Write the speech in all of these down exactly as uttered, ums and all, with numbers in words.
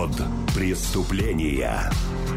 Код преступления.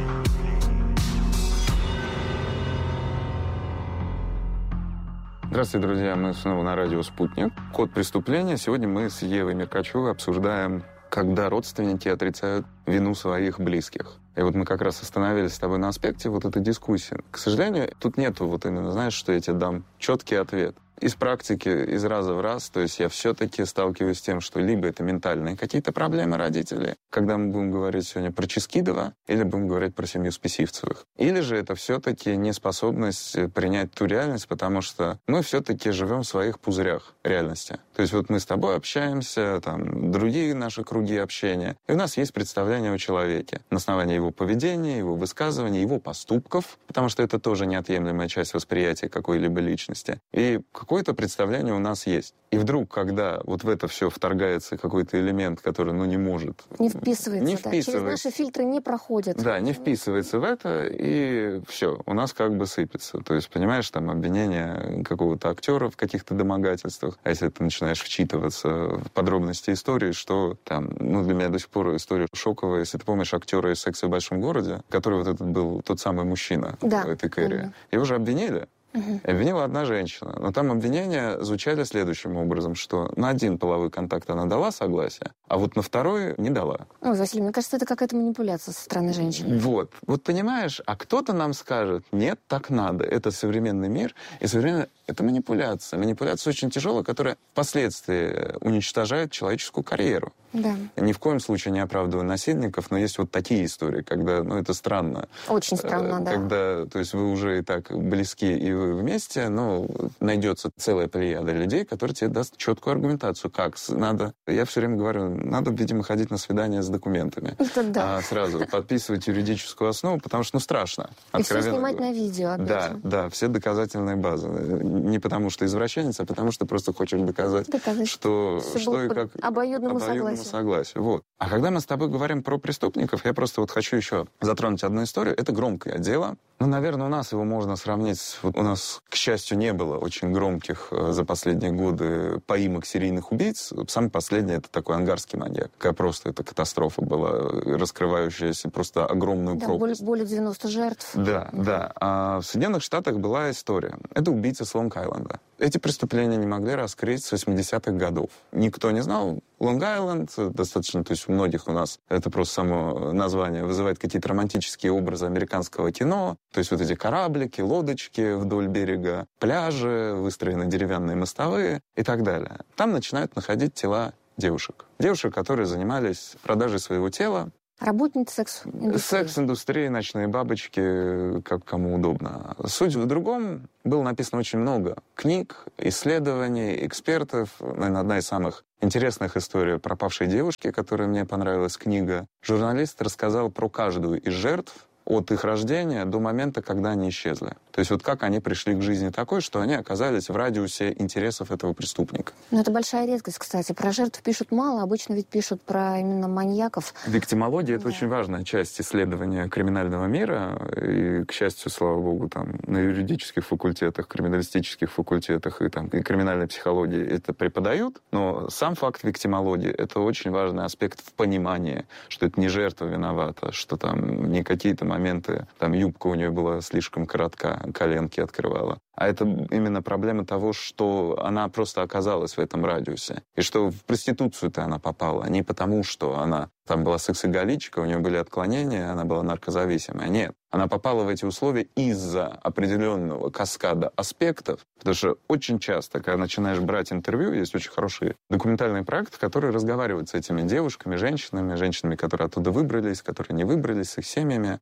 Здравствуйте, друзья. Мы снова на радио «Спутник». Код преступления. Сегодня мы с Евой Меркачевой обсуждаем, когда родственники отрицают вину своих близких. И вот мы как раз остановились с тобой на аспекте вот этой дискуссии. К сожалению, тут нету вот именно, знаешь, что я тебе дам четкий ответ. Из практики, из раза в раз, то есть я все-таки сталкиваюсь с тем, что либо это ментальные какие-то проблемы родителей, когда мы будем говорить сегодня про Ческидова, или будем говорить про семью Списивцевых. Или же это все-таки неспособность принять ту реальность, потому что мы все-таки живем в своих пузырях реальности. То есть вот мы с тобой общаемся, там, другие наши круги общения, и у нас есть представление о человеке на основании его поведения, его высказываний, его поступков, потому что это тоже неотъемлемая часть восприятия какой-либо личности. И какое-то представление у нас есть. И вдруг, когда вот в это все вторгается какой-то элемент, который, ну, не может... Не вписывается, не да. вписывается. Через наши фильтры не проходит. Да, не вписывается в это, и все, у нас как бы сыпется. То есть, понимаешь, там обвинение какого-то актера в каких-то домогательствах, а если ты начинаешь вчитываться в подробности истории, что там, ну, для меня до сих пор история шоковая. Если ты помнишь актера из «Секса в большом городе», который вот этот был тот самый мужчина, да, этой Кэрри, именно. Его же обвинили. Угу. Обвинила одна женщина. Но там обвинения звучали следующим образом, что на один половой контакт она дала согласие, а вот на второй не дала. Ой, Василий, мне кажется, это какая-то манипуляция со стороны женщины. Вот. Вот понимаешь, а кто-то нам скажет, нет, так надо. Это современный мир, и современная... Это манипуляция. Манипуляция очень тяжелая, которая впоследствии уничтожает человеческую карьеру. Да. Ни в коем случае не оправдываю насильников, но есть вот такие истории, когда, ну, это странно. Очень странно, да. Когда, то есть вы уже и так близки, и вы вместе, но найдется целая плеяда людей, которые тебе даст четкую аргументацию, как надо. Я все время говорю, надо, видимо, ходить на свидание с документами. Это да. А сразу подписывать юридическую основу, потому что, ну, страшно. И все снимать на видео, опять Да, же. да, все доказательные базы. Не потому что извращенец, а потому что просто хочешь доказать, Доказать, что, что и как... Обоюдному согласию. согласию. Вот. А когда мы с тобой говорим про преступников, я просто вот хочу еще затронуть одну историю. Это громкое дело. Ну, наверное, у нас его можно сравнить с... Вот у нас, к счастью, не было очень громких э, за последние годы поимок серийных убийц. Самый последний — это такой ангарский маньяк. Какая просто это катастрофа была, раскрывающаяся просто огромную да, пропасть. Более девяноста жертв. Да, да. А в Соединенных Штатах была история. Это убийца с Лонг-Айленда. Эти преступления не могли раскрыть с восьмидесятых годов. Никто не знал. Лонг-Айленд достаточно, то есть у многих у нас это просто само название вызывает какие-то романтические образы американского кино. То есть вот эти кораблики, лодочки вдоль берега, пляжи, выстроены деревянные мостовые и так далее. Там начинают находить тела девушек. Девушек, которые занимались продажей своего тела. Работницы секс-индустрии. Секс-индустрии, ночные бабочки, как кому удобно. Суть в другом. Было написано очень много книг, исследований, экспертов. Наверное, одна из самых интересных историй пропавшей девушки, которая мне понравилась, книга. Журналист рассказал про каждую из жертв от их рождения до момента, когда они исчезли. То есть вот как они пришли к жизни такой, что они оказались в радиусе интересов этого преступника. Ну, это большая редкость, кстати. Про жертв пишут мало, обычно ведь пишут про именно маньяков. Виктимология — это да. очень важная часть исследования криминального мира. И, к счастью, слава богу, там на юридических факультетах, криминалистических факультетах и, там, и криминальной психологии это преподают. Но сам факт виктимологии — это очень важный аспект в понимании, что это не жертва виновата, что там не какие-то моменты, там юбка у нее была слишком коротка, коленки открывала. А это именно проблема того, что она просто оказалась в этом радиусе. И что в проституцию-то она попала. Не потому, что она там была сексоголичка, у нее были отклонения, она была наркозависимая. Нет. Она попала в эти условия из-за определенного каскада аспектов. Потому что очень часто, когда начинаешь брать интервью, есть очень хорошие документальные проекты, которые разговаривают с этими девушками, женщинами, женщинами, которые оттуда выбрались, которые не выбрались, с их семьями.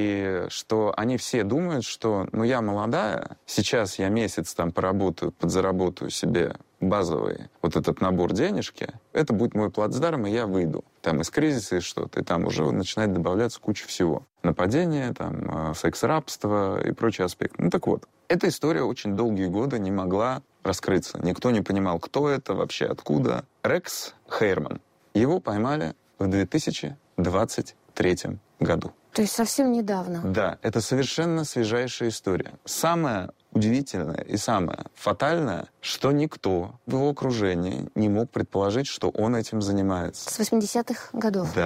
И что они все думают, что ну я молодая, сейчас я месяц там поработаю, подзаработаю себе базовый вот этот набор денежки, это будет мой плацдарм, и я выйду там из кризиса и что-то, и там уже начинает добавляться куча всего. Нападение, там, секс-рабство и прочие аспекты. Ну так вот, эта история очень долгие годы не могла раскрыться. Никто не понимал, кто это, вообще откуда. Рекс Хейрман. Его поймали в две тысячи двадцать третьем году. То есть совсем недавно. Да, это совершенно свежайшая история. Самое удивительное и самое фатальное, что никто в его окружении не мог предположить, что он этим занимается. С восьмидесятых годов. Да.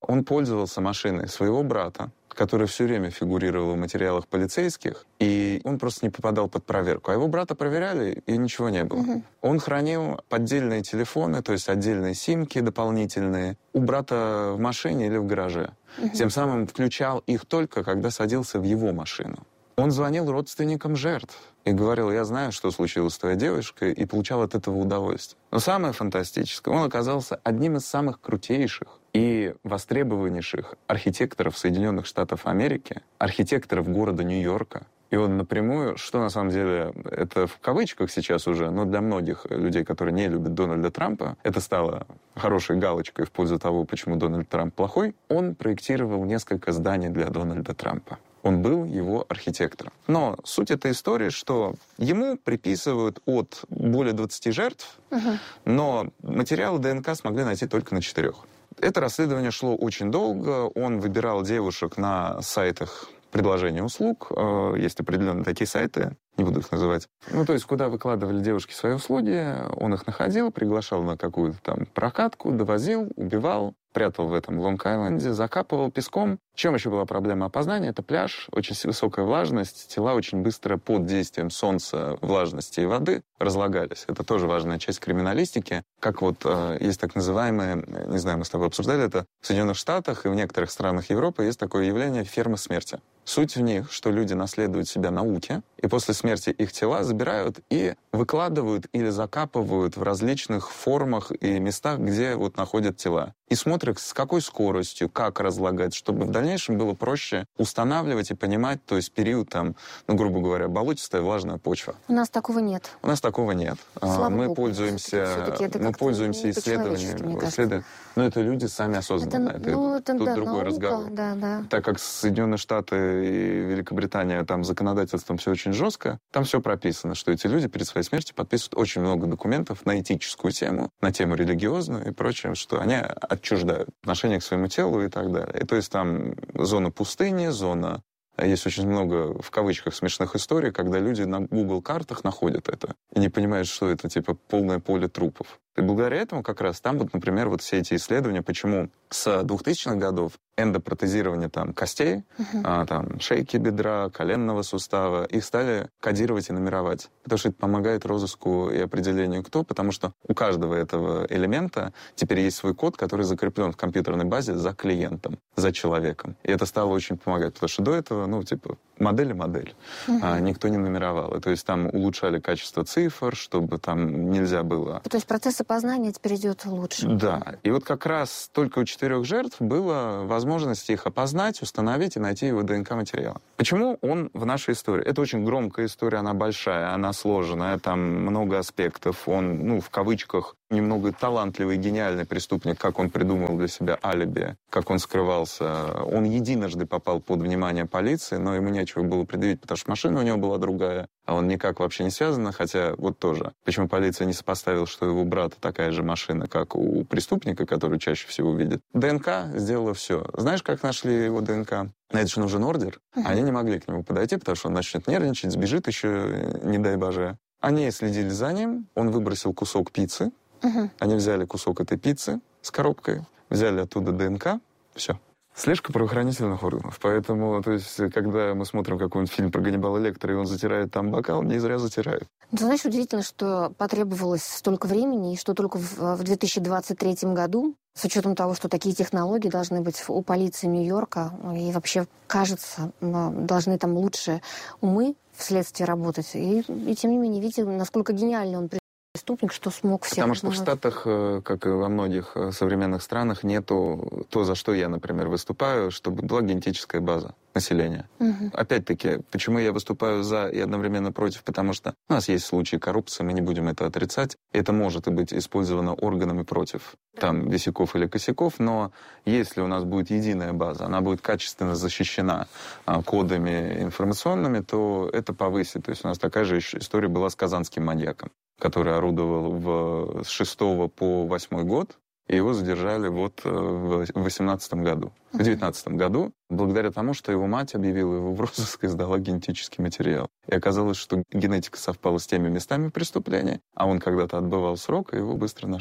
Он пользовался машиной своего брата, который все время фигурировал в материалах полицейских, и он просто не попадал под проверку. А его брата проверяли, и ничего не было. Угу. Он хранил поддельные телефоны, то есть отдельные симки дополнительные, у брата в машине или в гараже. Угу. Тем самым включал их только, когда садился в его машину. Он звонил родственникам жертв и говорил: я знаю, что случилось с твоей девушкой, и получал от этого удовольствие. Но самое фантастическое, он оказался одним из самых крутейших и востребованнейших архитекторов Соединенных Штатов Америки, архитекторов города Нью-Йорка. И он напрямую, что на самом деле, это в кавычках сейчас уже, но для многих людей, которые не любят Дональда Трампа, это стало хорошей галочкой в пользу того, почему Дональд Трамп плохой. Он проектировал несколько зданий для Дональда Трампа. Он был его архитектором. Но суть этой истории, что ему приписывают от более двадцати жертв, uh-huh. но материалы ДНК смогли найти только на четырех. Это расследование шло очень долго. Он выбирал девушек на сайтах предложения услуг. Есть определенные такие сайты, не буду их называть. Ну, то есть, куда выкладывали девушки свои услуги, он их находил, приглашал на какую-то там прокатку, довозил, убивал, прятал в этом Лонг-Айленде, закапывал песком. В чем еще была проблема опознания? Это пляж, очень высокая влажность, тела очень быстро под действием солнца, влажности и воды разлагались. Это тоже важная часть криминалистики. Как вот э, есть так называемые, не знаю, мы с тобой обсуждали это, в Соединенных Штатах и в некоторых странах Европы есть такое явление фермы смерти. Суть в них, что люди наследуют себя науке, и после смерти их тела забирают и выкладывают или закапывают в различных формах и местах, где вот находят тела. И смотрят, с какой скоростью, как разлагать, чтобы в дальнейшем было проще устанавливать и понимать, то есть период там, ну, грубо говоря, болотистая влажная почва. У нас такого нет. У нас такого нет. Слава мы Богу. Пользуемся, мы пользуемся исследованиями. Исследов... Но это люди сами осознанно. Это, это, ну, это тут да, другой наука, разговор. Да, да. Так как Соединенные Штаты и Великобритания, там законодательством все очень жестко, там все прописано, что эти люди перед своей смертью подписывают очень много документов на этическую тему, на тему религиозную и прочее, что они отчуждают отношение к своему телу и так далее. И то есть там зона пустыни, зона... Есть очень много, в кавычках, смешных историй, когда люди на Google картах находят это и не понимают, что это, типа, полное поле трупов. И благодаря этому как раз там, вот, например, вот все эти исследования, почему с двухтысячных годов эндопротезирование там костей, uh-huh. а, там шейки бедра, коленного сустава, их стали кодировать и номеровать. Потому что это помогает розыску и определению кто, потому что у каждого этого элемента теперь есть свой код, который закреплен в компьютерной базе за клиентом, за человеком. И это стало очень помогать, потому что до этого, ну, типа, модель и модель. Uh-huh. А, никто не номеровал. И, то есть там улучшали качество цифр, чтобы там нельзя было... То есть процесс опознания теперь идет лучше. Да. И вот как раз только у четырех жертв было возможность их опознать, установить и найти его ДНК-материал. Почему он в нашей истории? Это очень громкая история, она большая, она сложная, там много аспектов. Он, ну, в кавычках, немного талантливый, гениальный преступник, как он придумал для себя алиби, как он скрывался. Он единожды попал под внимание полиции, но ему нечего было предъявить, потому что машина у него была другая, а он никак вообще не связан, хотя вот тоже. Почему полиция не сопоставила, что у его брата такая же машина, как у преступника, который чаще всего видит? ДНК сделала все. Знаешь, как нашли его ДНК? На это же нужен ордер. Uh-huh. Они не могли к нему подойти, потому что он начнет нервничать, сбежит еще, не дай боже. Они следили за ним, он выбросил кусок пиццы. Uh-huh. Они взяли кусок этой пиццы с коробкой, взяли оттуда ДНК, все. Слежка правоохранительных органов. Поэтому, то есть, когда мы смотрим какой-нибудь фильм про Ганнибала Лектора, и он затирает там бокал, не зря затирает. Ну, знаешь, удивительно, что потребовалось столько времени, и что только в, в две тысячи двадцать третьем году, с учетом того, что такие технологии должны быть у полиции Нью-Йорка, и вообще, кажется, должны там лучше умы в следствии работать. И, и тем не менее, видите, насколько гениальный он преступник, что смог всех... Потому что в Штатах, как и во многих современных странах, нету то, за что я, например, выступаю, чтобы была генетическая база населения. Угу. Опять-таки, почему я выступаю за и одновременно против? Потому что у нас есть случаи коррупции, мы не будем это отрицать. Это может и быть использовано органами против там висяков или косяков, но если у нас будет единая база, она будет качественно защищена а, кодами информационными, то это повысит. То есть у нас такая же история была с казанским маньяком, который орудовал в, с шестого по восьмой год, и его задержали вот в восемнадцатом году. В девятнадцатом году, благодаря тому, что его мать объявила его в розыск и сдала генетический материал. И оказалось, что генетика совпала с теми местами преступления, а он когда-то отбывал срок, и его быстро нашли.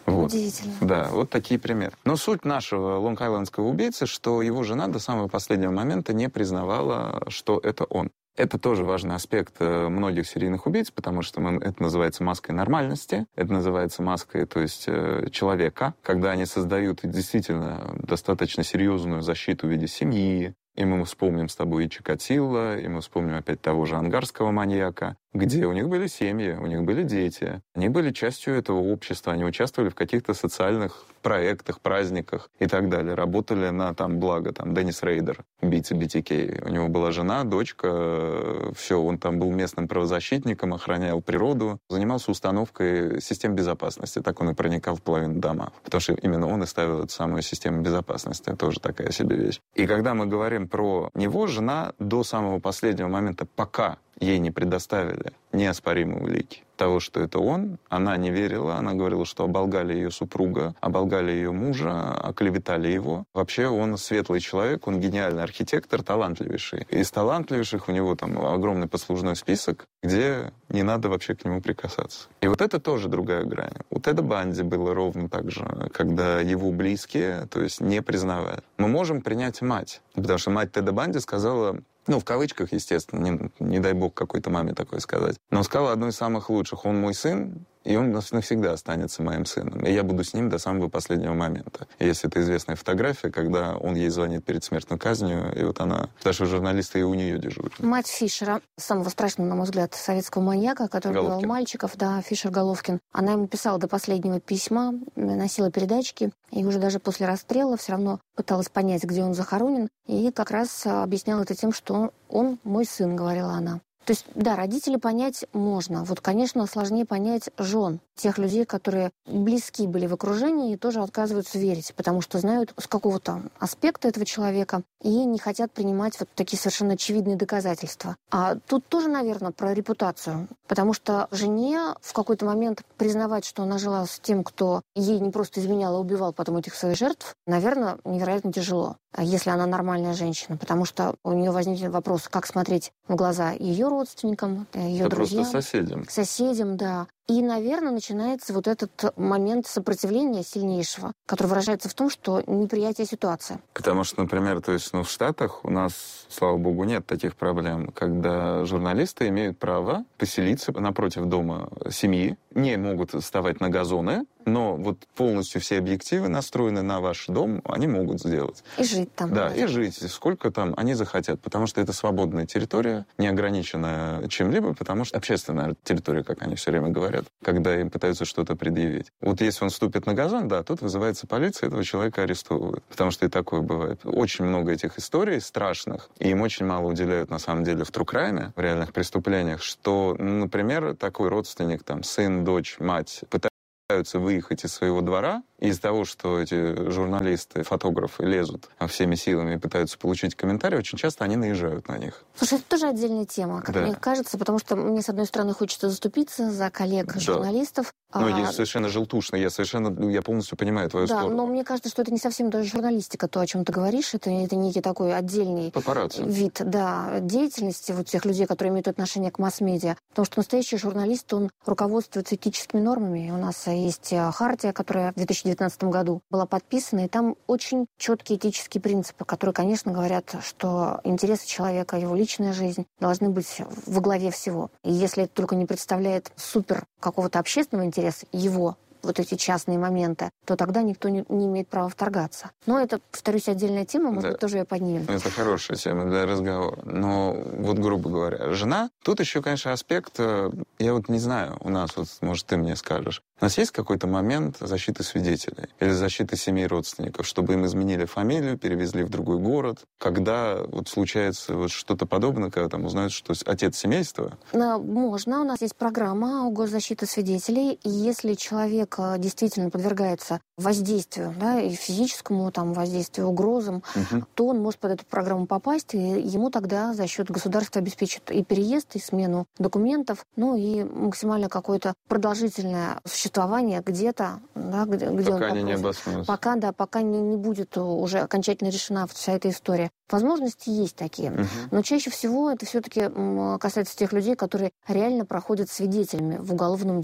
Вот. Удивительно. Да, вот такие примеры. Но суть нашего лонг-айлендского убийцы, что его жена до самого последнего момента не признавала, что это он. Это тоже важный аспект многих серийных убийц, потому что мы, это называется маской нормальности, это называется маской, то есть человека, когда они создают действительно достаточно серьезную защиту в виде семьи. И мы вспомним с тобой и Чикатило, и мы вспомним опять того же ангарского маньяка, где у них были семьи, у них были дети. Они были частью этого общества, они участвовали в каких-то социальных проектах, праздниках и так далее. Работали на там благо, там, Деннис Рейдер, убийца би ти кей. У него была жена, дочка, все, он там был местным правозащитником, охранял природу, занимался установкой систем безопасности. Так он и проникал в половину дома. Потому что именно он и ставил эту самую систему безопасности. Это тоже такая себе вещь. И когда мы говорим про него, жена до самого последнего момента, пока ей не предоставили неоспоримые улики того, что это он, она не верила, она говорила, что оболгали ее супруга, оболгали ее мужа, оклеветали его. Вообще он светлый человек, он гениальный архитектор, талантливейший. Из талантливейших у него там огромный послужной список, где не надо вообще к нему прикасаться. И вот это тоже другая грань. У Теда Банди было ровно так же, когда его близкие, то есть не признавали. Мы можем принять мать, потому что мать Теда Банди сказала, ну, в кавычках, естественно, не, не дай бог какой-то маме такое сказать. Но сказала одно из самых лучших. Он мой сын, и он навсегда останется моим сыном. И я буду с ним до самого последнего момента. И если это известная фотография, когда он ей звонит перед смертной казнью, и вот она, даже журналисты и у нее дежурят. Мать Фишера, самого страшного, на мой взгляд, советского маньяка, который Головкин. убивал мальчиков, да, Фишер Головкин, она ему писала до последнего письма, носила передачки, и уже даже после расстрела все равно пыталась понять, где он захоронен, и как раз объясняла это тем, что он мой сын, говорила она. То есть, да, родителей понять можно. Вот, конечно, сложнее понять жен, тех людей, которые близки были в окружении и тоже отказываются верить, потому что знают с какого-то аспекта этого человека и не хотят принимать вот такие совершенно очевидные доказательства. А тут тоже, наверное, про репутацию, потому что жене в какой-то момент признавать, что она жила с тем, кто ей не просто изменял, а убивал потом этих своих жертв, наверное, невероятно тяжело, если она нормальная женщина, потому что у нее возникнет вопрос, как смотреть в глаза ее родственникам, ее Это друзьям. просто соседям. Соседям, да. И, наверное, начинается вот этот момент сопротивления сильнейшего, который выражается в том, что неприятие ситуации. Потому что, например, то есть, ну, в Штатах у нас, слава богу, нет таких проблем, когда журналисты имеют право поселиться напротив дома семьи, не могут вставать на газоны, но вот полностью все объективы настроены на ваш дом, они могут сделать. И жить там. Да, наверное. и жить, сколько там они захотят, потому что это свободная территория, не ограниченная чем-либо, потому что общественная территория, как они все время говорят, когда им пытаются что-то предъявить. Вот если он ступит на газон, да, тут вызывается полиция, этого человека арестовывают, потому что и такое бывает. Очень много этих историй страшных, и им очень мало уделяют, на самом деле, в true crime, в реальных преступлениях, что, например, такой родственник, там, сын, дочь, мать, пытаются выехать из своего двора, из-за того, что эти журналисты, фотографы лезут всеми силами и пытаются получить комментарии, очень часто они наезжают на них. Слушай, это тоже отдельная тема, как Да. мне кажется, потому что мне, с одной стороны, хочется заступиться за коллег Да. журналистов. Ну, а, я совершенно желтушно, я совершенно, ну, я полностью понимаю твою Да, сторону. но мне кажется, что это не совсем даже журналистика, то, о чем ты говоришь. Это, это некий такой отдельный Папарацци. вид, да, деятельности вот тех людей, которые имеют отношение к масс-медиа. Потому что настоящий журналист, он руководствуется этическими нормами. У нас есть хартия, которая в две тысячи девятнадцатом году была подписана, и там очень четкие этические принципы, которые, конечно, говорят, что интересы человека, его личная жизнь должны быть во главе всего. И если это только не представляет супер какого-то общественного интереса, его вот эти частные моменты, то тогда никто не, не имеет права вторгаться. Но это, повторюсь, отдельная тема, может Да. быть, тоже ее поднимем. Это хорошая тема для разговора. Но вот, грубо говоря, жена, тут еще, конечно, аспект, э, я вот не знаю, у нас, вот, может, ты мне скажешь, у нас есть какой-то момент защиты свидетелей или защиты семей родственников, чтобы им изменили фамилию, перевезли в другой город, когда вот случается вот что-то подобное, когда там узнают, что отец семейства? Но можно. У нас есть программа госзащиты свидетелей, и если человек э, действительно подвергается воздействию, да, и физическому там, воздействию, угрозам, Угу. то он может под эту программу попасть, и ему тогда за счет государства обеспечат и переезд, и смену документов, ну и максимально какое-то продолжительное существование где-то, да, где, где Пока он они не попросит. обоснуются. Пока, да, пока не, не будет уже окончательно решена вся эта история. Возможности есть такие. Мгм. Но чаще всего это все-таки касается тех людей, которые реально проходят свидетелями в уголовном деле.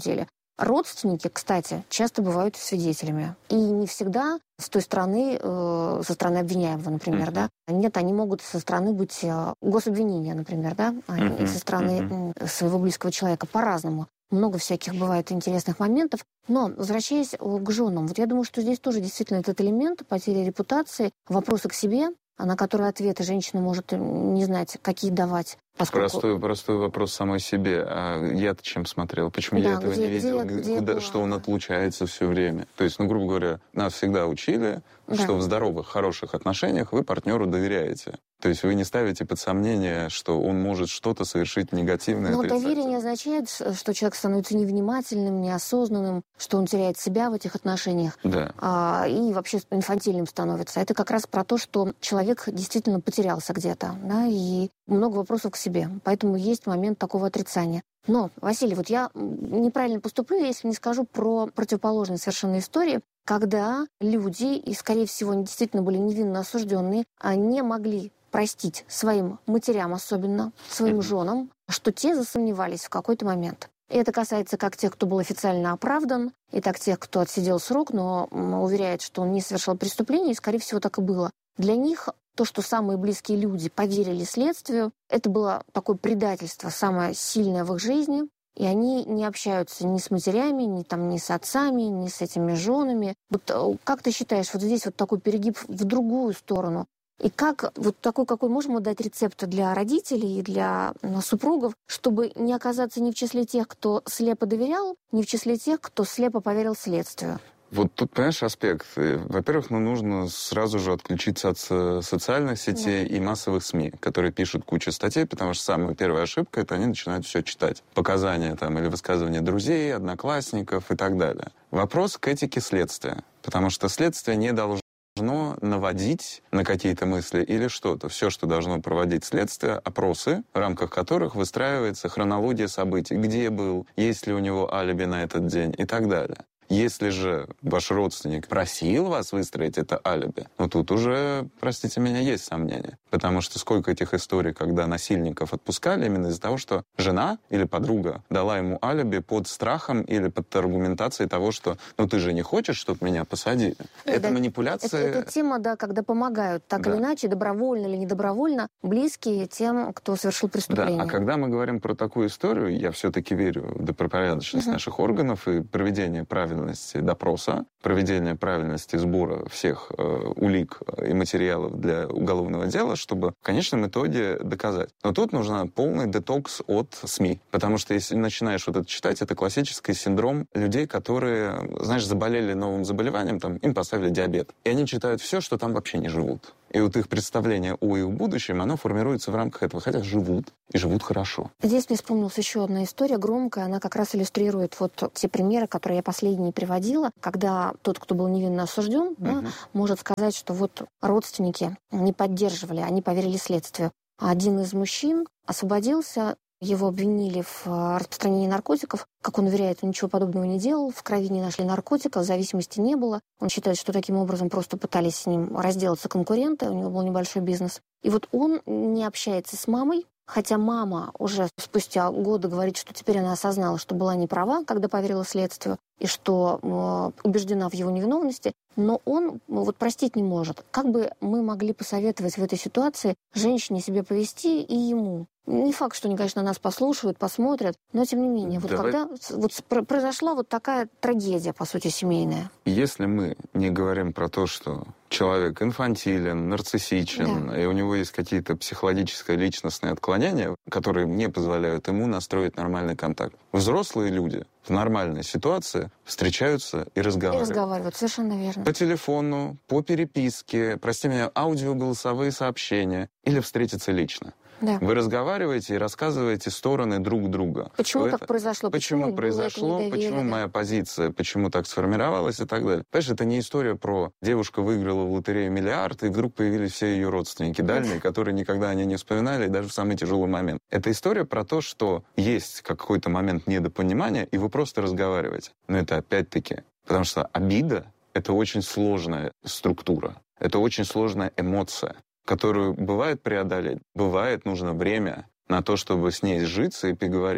Родственники, кстати, часто бывают свидетелями. И не всегда с той стороны, э, со стороны обвиняемого, например, mm-hmm. да. Нет, они могут со стороны быть э, гособвинения, например, да, а mm-hmm. и со стороны mm-hmm. своего близкого человека по-разному. Много всяких бывает интересных моментов. Но, возвращаясь к женам, вот я думаю, что здесь тоже действительно этот элемент потери репутации, вопросы к себе, на которые ответы женщина может не знать, какие давать. Поскольку... Простой, простой вопрос самой себе. А я-то чем смотрел? Почему да, я этого где, не видел? где, где Куда, что он отлучается все время? То есть, ну, грубо говоря, нас всегда учили, да. что в здоровых, хороших отношениях вы партнеру доверяете. То есть вы не ставите под сомнение, что он может что-то совершить негативное. Но доверие не означает, что человек становится невнимательным, неосознанным, что он теряет себя в этих отношениях да. а, и вообще инфантильным становится. Это как раз про то, что человек действительно потерялся где-то, да, и много вопросов к себе. Поэтому есть момент такого отрицания. Но, Василий, вот я неправильно поступлю, если не скажу про противоположные совершенно истории, когда люди, и, скорее всего, они действительно были невинно осужденные, не могли простить своим матерям, особенно своим женам, что те засомневались в какой-то момент. И это касается как тех, кто был официально оправдан, и так тех, кто отсидел срок, но уверяет, что он не совершал преступления, и, скорее всего, так и было. Для них то, что самые близкие люди поверили следствию, это было такое предательство, самое сильное в их жизни, и они не общаются ни с матерями, ни, там, ни с отцами, ни с этими женами. Вот как ты считаешь, вот здесь вот такой перегиб в другую сторону? И как, вот такой, какой можем дать рецепт для родителей и для супругов, чтобы не оказаться ни в числе тех, кто слепо доверял, ни в числе тех, кто слепо поверил следствию? Вот тут, понимаешь, аспект. Во-первых, ну, нужно сразу же отключиться от социальных сетей да. и массовых СМИ, которые пишут кучу статей, потому что самая первая ошибка — это они начинают все читать. Показания там или высказывания друзей, одноклассников и так далее. Вопрос к этике следствия, потому что следствие не должно должно наводить на какие-то мысли или что-то. Все, что должно проводить следствие, опросы, в рамках которых выстраивается хронология событий. Где был, есть ли у него алиби на этот день и так далее. Если же ваш родственник просил вас выстроить это алиби, ну тут уже, простите меня, есть сомнения. Потому что сколько этих историй, когда насильников отпускали именно из-за того, что жена или подруга дала ему алиби под страхом или под аргументацией того, что ну ты же не хочешь, чтобы меня посадили. Да, это да. манипуляция. Это, это тема, да, когда помогают так да. или иначе, добровольно или недобровольно, близкие тем, кто совершил преступление. Да, а когда мы говорим про такую историю, я все-таки верю в добропорядочность угу. наших органов и проведение правильного допроса, проведение правильности сбора всех э, улик и материалов для уголовного дела, чтобы в конечном итоге доказать. Но тут нужен полный детокс от СМИ. Потому что если начинаешь вот это читать, это классический синдром людей, которые, знаешь, заболели новым заболеванием, там, им поставили диабет. И они читают все, что там вообще не живут. И вот их представление о их будущем, оно формируется в рамках этого, хотя живут, и живут хорошо. Здесь мне вспомнилась еще одна история громкая, она как раз иллюстрирует вот те примеры, которые я последние приводила, когда тот, кто был невинно осужден, uh-huh. да, может сказать, что вот родственники не поддерживали, они поверили следствию. А один из мужчин освободился, его обвинили в распространении наркотиков. Как он уверяет, он ничего подобного не делал, в крови не нашли наркотиков, зависимости не было. Он считает, что таким образом просто пытались с ним разделаться конкуренты, у него был небольшой бизнес. И вот он не общается с мамой, хотя мама уже спустя годы говорит, что теперь она осознала, что была не права, когда поверила следствию, и что э, убеждена в его невиновности, но он вот простить не может. Как бы мы могли посоветовать в этой ситуации женщине себя повести и ему? Не факт, что они, конечно, нас послушают, посмотрят, но тем не менее, вот Давай. когда вот произошла вот такая трагедия, по сути, семейная. Если мы не говорим про то, что человек инфантилен, нарциссичен, да. и у него есть какие-то психологические личностные отклонения, которые не позволяют ему настроить нормальный контакт. Взрослые люди в нормальной ситуации встречаются и разговаривают. И разговаривают, совершенно верно. По телефону, по переписке, прости меня, аудиоголосовые сообщения или встретиться лично. Да. Вы разговариваете и рассказываете стороны друг друга. Почему Вы так это... произошло? Почему, почему произошло, почему моя позиция, почему так сформировалась и так далее. Понимаешь, это не история про девушка выиграла в лотерею миллиард, и вдруг появились все ее родственники дальние, которые никогда о ней не вспоминали, даже в самый тяжелый момент. Это история про то, что есть какой-то момент недопонимания, и вы просто разговариваете. Но это опять-таки, потому что обида — это очень сложная структура, это очень сложная эмоция, которую бывает преодолеть, бывает нужно время на то, чтобы с ней сжиться и поговорить.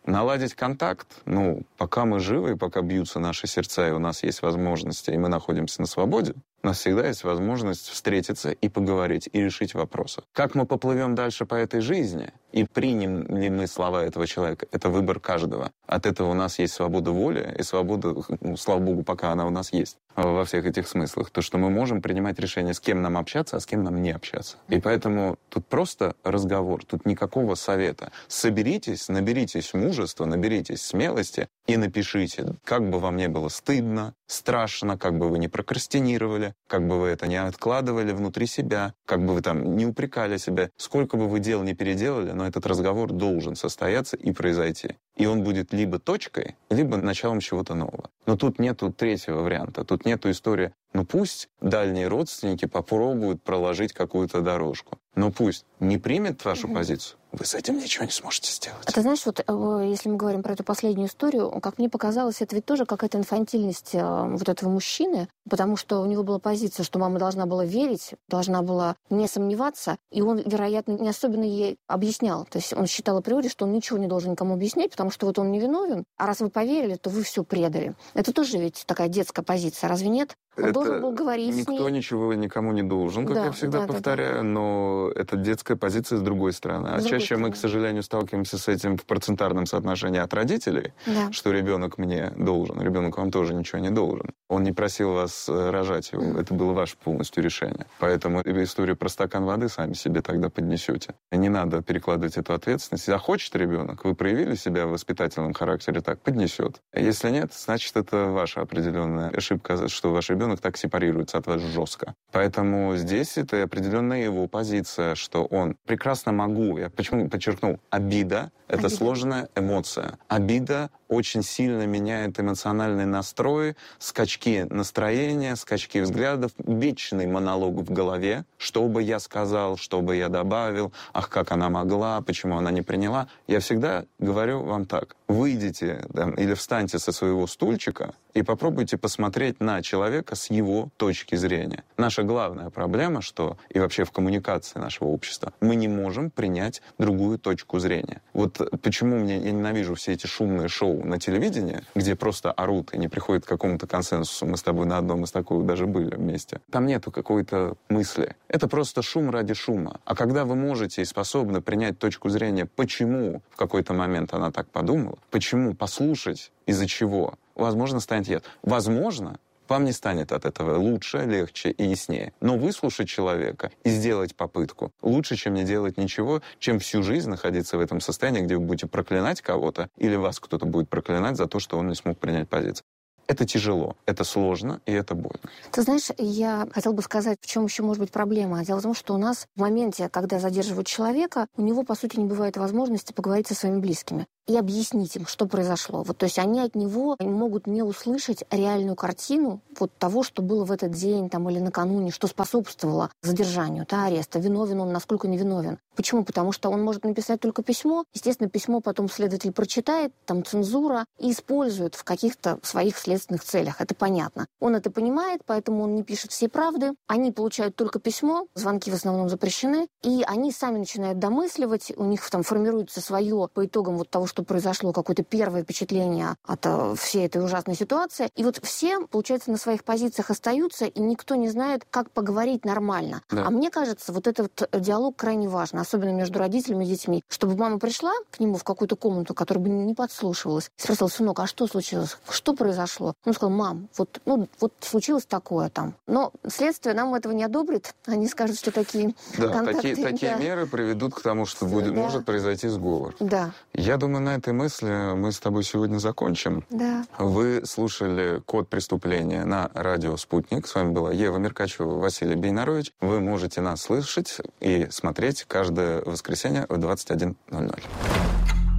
Наладить контакт, ну, пока мы живы, пока бьются наши сердца, и у нас есть возможности, и мы находимся на свободе, у нас всегда есть возможность встретиться и поговорить, и решить вопросы. Как мы поплывем дальше по этой жизни, и примем ли мы слова этого человека, это выбор каждого. От этого у нас есть свобода воли, и свобода, ну, слава богу, пока она у нас есть во всех этих смыслах, то, что мы можем принимать решение, с кем нам общаться, а с кем нам не общаться. И поэтому тут просто разговор, тут никакого совета. Соберитесь, наберитесь мужества, наберитесь смелости и напишите, как бы вам не было стыдно, страшно, как бы вы не прокрастинировали, как бы вы это не откладывали внутри себя, как бы вы там не упрекали себя, сколько бы вы дел не переделали, но этот разговор должен состояться и произойти. И он будет либо точкой, либо началом чего-то нового. Но тут нету третьего варианта, тут нету истории, ну пусть дальние родственники попробуют проложить какую-то дорожку, но пусть не примет вашу mm-hmm. позицию, вы с этим ничего не сможете сделать. А ты знаешь, вот если мы говорим про эту последнюю историю, как мне показалось, это ведь тоже какая-то инфантильность вот этого мужчины, потому что у него была позиция, что мама должна была верить, должна была не сомневаться, и он, вероятно, не особенно ей объяснял. То есть он считал априори, что он ничего не должен никому объяснять, потому что вот он не виновен, а раз вы поверили, то вы все предали. Это тоже ведь такая детская позиция, разве нет? Он это должен был говорить никто с ней. ничего никому не должен, как да, я всегда да, повторяю, да, да. Но это детская позиция с другой стороны. А с чаще стороны. мы, к сожалению, сталкиваемся с этим в процентарном соотношении от родителей, да. что ребенок мне должен, ребенок вам тоже ничего не должен. Он не просил вас рожать его, mm. это было ваше полностью решение. Поэтому историю про стакан воды сами себе тогда поднесете. Не надо перекладывать эту ответственность. Захочет ребенок, вы проявили себя в воспитательном характере, так, поднесет. Если нет, значит, это ваша определенная ошибка, что ваш ребенок так сепарируется от вас жестко. Поэтому здесь это определенная его позиция, что он прекрасно могу, я почему подчеркнул, обида — это обида. Сложная эмоция. Обида очень сильно меняет эмоциональный настрой, скачки настроения, скачки взглядов, вечный монолог в голове, что бы я сказал, что бы я добавил, ах, как она могла, почему она не приняла. Я всегда говорю вам так: выйдите там, или встаньте со своего стульчика и попробуйте посмотреть на человека с его точки зрения. Наша главная проблема, что и вообще в коммуникации нашего общества, мы не можем принять другую точку зрения. Вот почему мне, я ненавижу все эти шумные шоу на телевидении, где просто орут и не приходят к какому-то консенсусу. Мы с тобой на одном из такого даже были вместе. Там нету какой-то мысли. Это просто шум ради шума. А когда вы можете и способны принять точку зрения, почему в какой-то момент она так подумала, почему послушать, из-за чего, возможно, станет ясно. Возможно, вам не станет от этого лучше, легче и яснее. Но выслушать человека и сделать попытку лучше, чем не делать ничего, чем всю жизнь находиться в этом состоянии, где вы будете проклинать кого-то, или вас кто-то будет проклинать за то, что он не смог принять позицию. Это тяжело, это сложно, и это больно. Ты знаешь, я хотела бы сказать, в чем еще может быть проблема. Дело в том, что у нас в моменте, когда задерживают человека, у него, по сути, не бывает возможности поговорить со своими близкими и объяснить им, что произошло. Вот, то есть они от него могут не услышать реальную картину вот того, что было в этот день там, или накануне, что способствовало задержанию, да, ареста. Виновен он, насколько не виновен. Почему? Потому что он может написать только письмо. Естественно, письмо потом следователь прочитает, там цензура, и использует в каких-то своих следственных целях. Это понятно. Он это понимает, поэтому он не пишет всей правды. Они получают только письмо, звонки в основном запрещены, и они сами начинают домысливать, у них там формируется свое по итогам вот того, что произошло, какое-то первое впечатление от uh, всей этой ужасной ситуации. И вот все, получается, на своих позициях остаются, и никто не знает, как поговорить нормально. Да. А мне кажется, вот этот диалог крайне важен, особенно между родителями и детьми. Чтобы мама пришла к нему в какую-то комнату, которая бы не подслушивалась, и спросила: сынок, а что случилось? Что произошло? Он сказал: мам, вот, ну, вот случилось такое там. Но следствие нам этого не одобрит. Они скажут, что такие да, контакты... Такие, такие да. меры приведут к тому, что будет, да. может произойти сговор. Да. Я думаю, на этой мысли мы с тобой сегодня закончим. Да. Вы слушали «Код преступления» на радио «Спутник». С вами была Ева Меркачева, Василий Бейнарович. Вы можете нас слышать и смотреть каждое воскресенье в двадцать один ноль ноль.